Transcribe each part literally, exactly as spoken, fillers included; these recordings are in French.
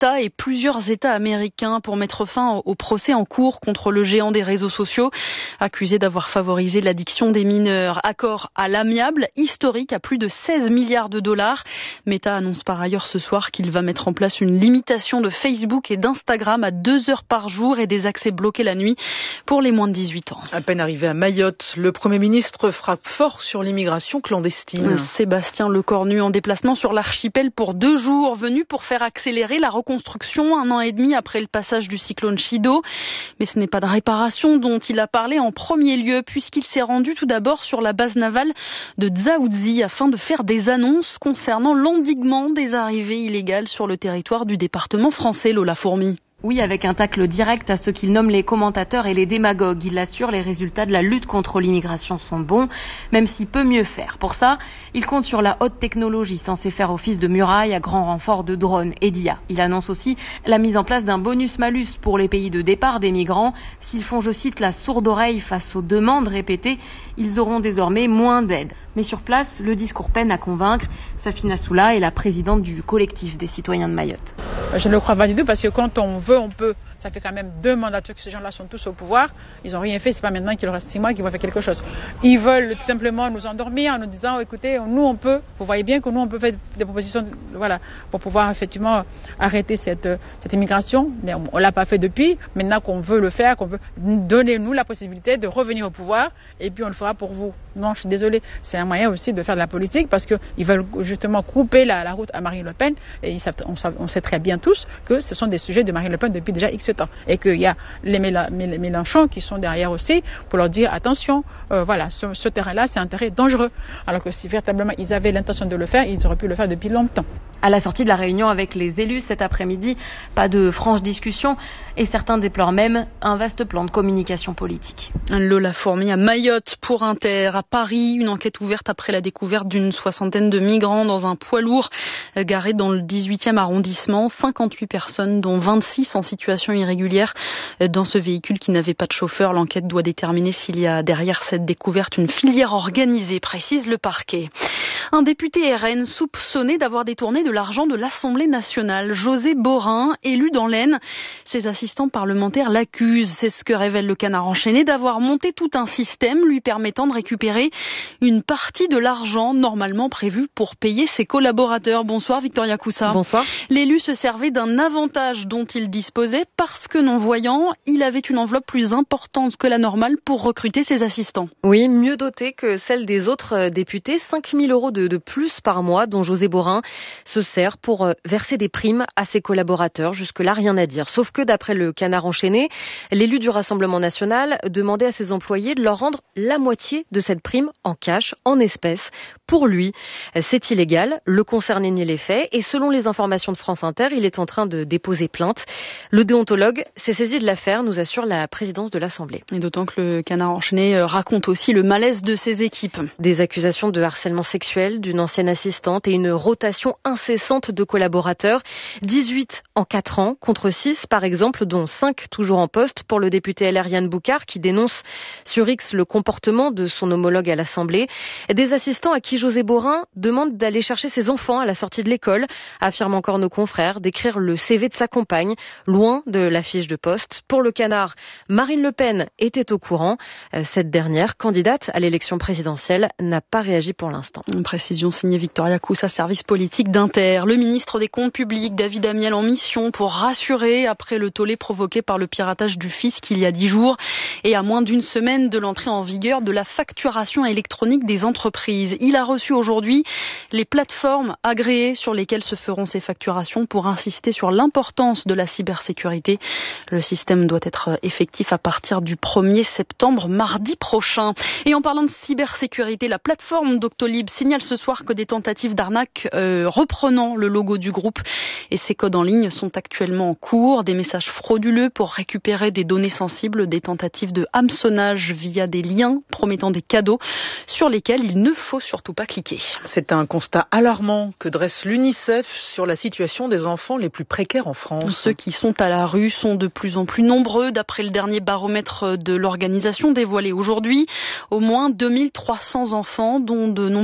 Meta et plusieurs États américains pour mettre fin au procès en cours contre le géant des réseaux sociaux, accusé d'avoir favorisé l'addiction des mineurs. Accord à l'amiable, historique, à plus de seize milliards de dollars. Meta annonce par ailleurs ce soir qu'il va mettre en place une limitation de Facebook et d'Instagram à deux heures par jour et des accès bloqués la nuit pour les moins de dix-huit ans. À peine arrivé à Mayotte, le Premier ministre frappe fort sur l'immigration clandestine. Sébastien Lecornu en déplacement sur l'archipel pour deux jours, venu pour faire accélérer la reconstruction un an et demi après le passage du cyclone Chido. Mais ce n'est pas de réparation dont il a parlé en premier lieu, puisqu'il s'est rendu tout d'abord sur la base navale de Dzaoudzi afin de faire des annonces concernant l'endiguement des arrivées illégales sur le territoire du département français, Lola Fourmi. Oui, avec un tacle direct à ceux qu'il nomme les commentateurs et les démagogues. Il assure les résultats de la lutte contre l'immigration sont bons, même s'il peut mieux faire. Pour ça, il compte sur la haute technologie censée faire office de muraille à grand renfort de drones et d'I A. Il annonce aussi la mise en place d'un bonus-malus pour les pays de départ des migrants. S'ils font, je cite, la sourde oreille face aux demandes répétées, ils auront désormais moins d'aide. Mais sur place, le discours peine à convaincre. Safina Soula est la présidente du collectif des citoyens de Mayotte. Je ne le crois pas du tout parce que quand on veut, on peut. Ça fait quand même deux mandatures que ces gens-là sont tous au pouvoir. Ils n'ont rien fait. C'est pas maintenant qu'il leur reste six mois qu'ils vont faire quelque chose. Ils veulent tout simplement nous endormir en nous disant, écoutez, nous on peut. Vous voyez bien que nous on peut faire des propositions, voilà, pour pouvoir effectivement arrêter cette cette immigration. Mais on, on l'a pas fait depuis. Maintenant qu'on veut le faire, qu'on veut, donnez-nous la possibilité de revenir au pouvoir et puis on le fera pour vous. Non, je suis désolée. C'est un moyen aussi de faire de la politique parce que ils veulent justement couper la, la route à Marine Le Pen et ils savent, on, on sait très bien tous que ce sont des sujets de Marine Le Pen depuis déjà X temps et qu'il y a les Mélenchon qui sont derrière aussi pour leur dire attention, euh, voilà, ce, ce terrain-là c'est un terrain dangereux. Alors que si véritablement ils avaient l'intention de le faire, ils auraient pu le faire depuis longtemps. À la sortie de la réunion avec les élus cet après-midi, pas de franche discussion et certains déplorent même un vaste plan de communication politique. Lola Fourmi à Mayotte pour Inter. À Paris, une enquête ouverte après la découverte d'une soixantaine de migrants dans un poids lourd garé dans le dix-huitième arrondissement. cinquante-huit personnes, dont vingt-six en situation irrégulière dans ce véhicule qui n'avait pas de chauffeur. L'enquête doit déterminer s'il y a derrière cette découverte une filière organisée, précise le parquet. Un député R N soupçonné d'avoir détourné de l'argent de l'Assemblée nationale. José Borin, élu dans l'Aisne. Ses assistants parlementaires l'accusent, c'est ce que révèle le Canard enchaîné, d'avoir monté tout un système lui permettant de récupérer une partie de l'argent normalement prévu pour payer ses collaborateurs. Bonsoir Victoria Coussa. Bonsoir. L'élu se servait d'un avantage dont il disposait parce que non-voyant, il avait une enveloppe plus importante que la normale pour recruter ses assistants. Oui, mieux dotée que celle des autres députés, cinq mille euros de, de plus par mois dont José Borin se sert pour verser des primes à ses collaborateurs. Jusque-là, rien à dire. Sauf que d'après le Canard enchaîné, l'élu du Rassemblement national demandait à ses employés de leur rendre la moitié de cette prime en cash, en espèces. Pour lui, c'est illégal. Le concerné nie les faits et selon les informations de France Inter, il est en train de déposer plainte. Le déontologue s'est saisi de l'affaire, nous assure la présidence de l'Assemblée. Et d'autant que le Canard enchaîné raconte aussi le malaise de ses équipes. Des accusations de harcèlement sexuel d'une ancienne assistante et une rotation incessante de collaborateurs. dix-huit en quatre ans, contre six par exemple, dont cinq toujours en poste pour le député L R Yann Boucard qui dénonce sur X le comportement de son homologue à l'Assemblée. Des assistants à qui José Borin demande d'aller chercher ses enfants à la sortie de l'école, affirme encore nos confrères, d'écrire le C V de sa compagne, loin de la fiche de poste. Pour le Canard, Marine Le Pen était au courant. Cette dernière, candidate à l'élection présidentielle, n'a pas réagi pour l'instant. Une précision signée Victoria Coussa, service politique d'Inter. Le ministre des Comptes publics, David Amiel, en mission pour rassurer après le tollé provoqué par le piratage du fisc il y a dix jours et à moins d'une semaine de l'entrée en vigueur de la facturation électronique des entreprises. Il a reçu aujourd'hui les plateformes agréées sur lesquelles se feront ces facturations pour insister sur l'importance de la cybersécurité. Le système doit être effectif à partir du premier septembre, mardi prochain. Et en parlant de cybersécurité, la plateforme Doctolib signale ce soir que des tentatives d'arnaque euh, reprenant le logo du groupe et ses codes en ligne sont actuellement en cours. Des messages frauduleux pour récupérer des données sensibles, des tentatives de hameçonnage via des liens promettant des cadeaux sur lesquels il ne faut surtout pas cliquer. C'est un constat alarmant que dresse l'UNICEF sur la situation des enfants les plus précaires en France. Ceux qui sont à la rue sont de plus en plus nombreux. D'après le dernier baromètre de l'organisation dévoilé aujourd'hui, au moins deux mille trois cents enfants, dont de nombreux petits,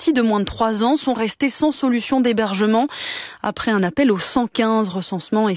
petits de moins de trois ans sont restés sans solution d'hébergement après un appel au cent quinze. Recensement